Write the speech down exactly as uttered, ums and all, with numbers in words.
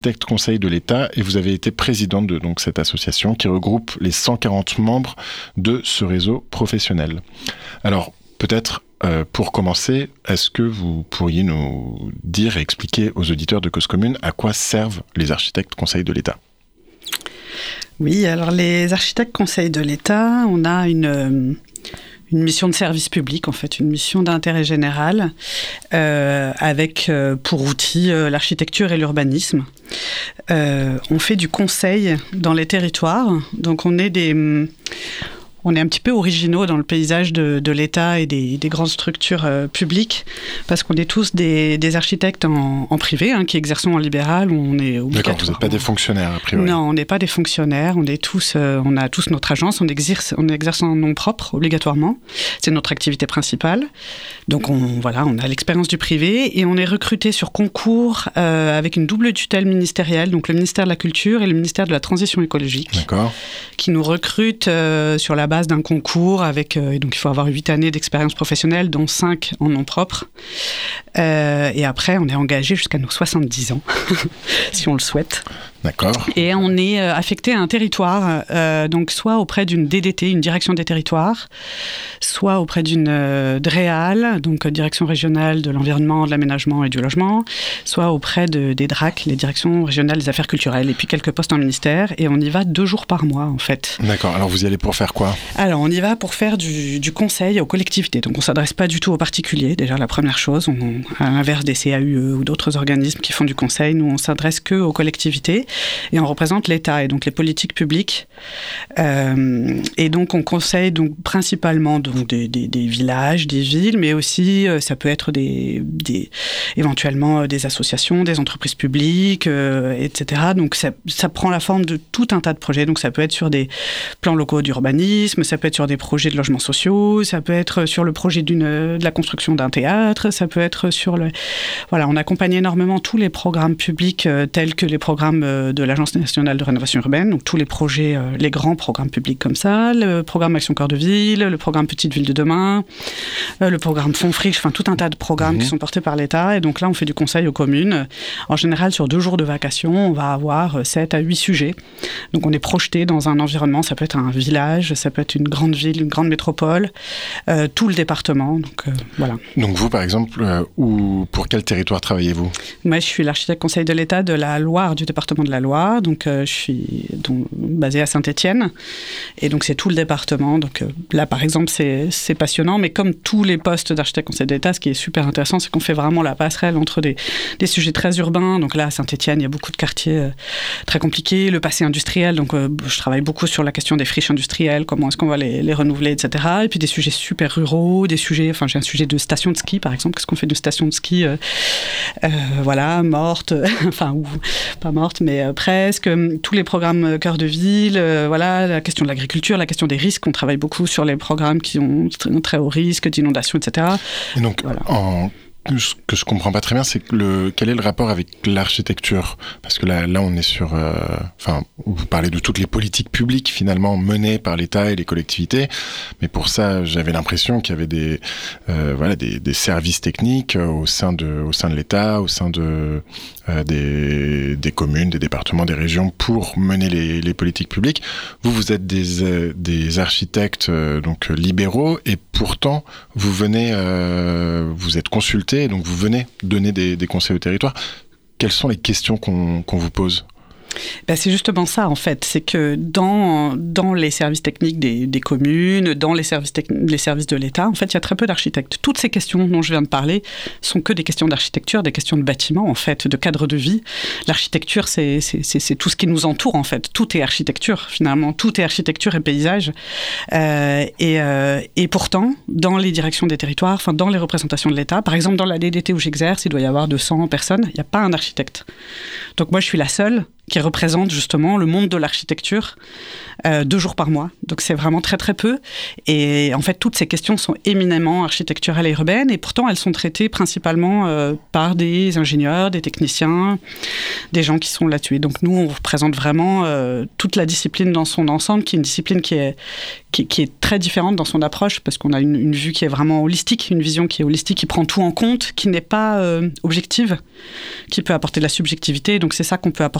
architectes conseils de l'État et vous avez été présidente de donc, cette association qui regroupe les cent quarante membres de ce réseau professionnel. Alors, peut-être, euh, pour commencer, est-ce que vous pourriez nous dire et expliquer aux auditeurs de Cause Commune à quoi servent les architectes conseils de l'État ? Oui, alors les architectes conseils de l'État, on a une... Euh, une mission de service public, en fait, une mission d'intérêt général, euh, avec euh, pour outil euh, l'architecture et l'urbanisme. Euh, on fait du conseil dans les territoires, donc on est des... On est un petit peu originaux dans le paysage de, de l'État et des, des grandes structures euh, publiques, parce qu'on est tous des, des architectes en, en privé, hein, qui exerçons en libéral, où on est obligatoire. D'accord, vous n'êtes pas des fonctionnaires, a priori. Non, on n'est pas des fonctionnaires, on est tous, euh, on a tous notre agence, on exerce, on exerce en nom propre, obligatoirement. C'est notre activité principale. Donc, on, voilà, on a l'expérience du privé, et on est recruté sur concours euh, avec une double tutelle ministérielle, donc le ministère de la Culture et le ministère de la Transition écologique. D'accord. Qui nous recrutent euh, sur la base d'un concours avec, euh, donc il faut avoir huit années d'expérience professionnelle, dont cinq en nom propre. Euh, et après, on est engagé jusqu'à nos soixante-dix ans, si on le souhaite. D'accord. Et on est euh, affecté à un territoire, euh, donc soit auprès d'une D D T, une direction des territoires, soit auprès d'une euh, D R E A L, donc euh, direction régionale de l'environnement, de l'aménagement et du logement, soit auprès de, des D R A C, les directions régionales des affaires culturelles, et puis quelques postes en ministère, et on y va deux jours par mois, en fait. D'accord, alors vous y allez pour faire quoi ? Alors, on y va pour faire du, du conseil aux collectivités, donc on ne s'adresse pas du tout aux particuliers, déjà la première chose, on, à l'inverse des C A U E ou d'autres organismes qui font du conseil, nous on s'adresse que aux collectivités, et on représente l'État et donc les politiques publiques. Euh, et donc on conseille donc principalement donc des, des, des villages, des villes, mais aussi euh, ça peut être des, des éventuellement euh, des associations, des entreprises publiques, euh, et cetera. Donc ça, ça prend la forme de tout un tas de projets. Donc ça peut être sur des plans locaux d'urbanisme, ça peut être sur des projets de logements sociaux, ça peut être sur le projet d'une, de la construction d'un théâtre, ça peut être sur le... Voilà, on accompagne énormément tous les programmes publics euh, tels que les programmes euh, de l'Agence nationale de rénovation urbaine, donc tous les projets, euh, les grands programmes publics comme ça, le programme Action Cœur de Ville, le programme Petite Ville de demain, euh, le programme Fonds Friche, enfin tout un tas de programmes mmh. qui sont portés par l'État. Et donc là, on fait du conseil aux communes. En général, sur deux jours de vacation, on va avoir sept à huit sujets. Donc on est projeté dans un environnement, ça peut être un village, ça peut être une grande ville, une grande métropole, euh, tout le département. Donc euh, voilà. Donc vous, par exemple, euh, où, pour quel territoire travaillez-vous ? Moi, je suis l'architecte conseil de l'État de la Loire, du département de la Loire. Donc euh, je suis donc, basée à Saint-Étienne. Et donc c'est tout le département. Donc euh, là, par exemple, c'est, c'est passionnant. Mais comme tous les postes d'architecte conseil de l'État, ce qui est super intéressant, c'est qu'on fait vraiment la passerelle entre des, des sujets très urbains. Donc là, à Saint-Étienne, il y a beaucoup de quartiers euh, très compliqués. Le passé industriel, donc euh, je travaille beaucoup sur la question des friches industrielles, comment est-ce qu'on va les, les renouveler, et cetera. Et puis des sujets super ruraux, des sujets, enfin j'ai un sujet de station de ski, par exemple. Qu'est-ce qu'on fait de station de ski euh, euh, voilà, morte, enfin, ou pas morte, mais euh, presque. Tous les programmes cœur de ville, euh, voilà, la question de l'agriculture, la question des risques. On travaille beaucoup sur les programmes qui ont très, très haut risque d'inondation, et cetera. Et donc, voilà. en... Ce que je comprends pas très bien, c'est que le, quel est le rapport avec l'architecture ? Parce que là, là, on est sur, euh, enfin, vous parlez de toutes les politiques publiques finalement menées par l'État et les collectivités, mais pour ça, j'avais l'impression qu'il y avait des, euh, voilà, des, des services techniques au sein de, au sein de l'État, au sein de euh, des, des communes, des départements, des régions pour mener les, les politiques publiques. Vous, vous êtes des, euh, des architectes euh, donc libéraux et pourtant vous venez, euh, vous êtes consultés. Donc vous venez donner des, des conseils au territoire. Quelles sont les questions qu'on, qu'on vous pose ? Ben c'est justement ça, en fait. C'est que dans, dans les services techniques des, des communes, dans les services, techn- les services de l'État, en fait, il y a très peu d'architectes. Toutes ces questions dont je viens de parler sont que des questions d'architecture, des questions de bâtiment, en fait, de cadre de vie. L'architecture, c'est, c'est, c'est, c'est tout ce qui nous entoure, en fait. Tout est architecture, finalement. Tout est architecture et paysage. Euh, et, euh, et pourtant, dans les directions des territoires, enfin, dans les représentations de l'État, par exemple, dans la D D T où j'exerce, il doit y avoir deux cents personnes, il n'y a pas un architecte. Donc moi, je suis la seule qui représentent justement le monde de l'architecture euh, deux jours par mois. Donc c'est vraiment très très peu. Et en fait, toutes ces questions sont éminemment architecturales et urbaines, et pourtant elles sont traitées principalement euh, par des ingénieurs, des techniciens, des gens qui sont là-dessus. Et donc nous, on représente vraiment euh, toute la discipline dans son ensemble, qui est une discipline qui est, qui, qui est très différente dans son approche, parce qu'on a une, une vue qui est vraiment holistique, une vision qui est holistique, qui prend tout en compte, qui n'est pas euh, objective, qui peut apporter de la subjectivité. Donc c'est ça qu'on peut apporter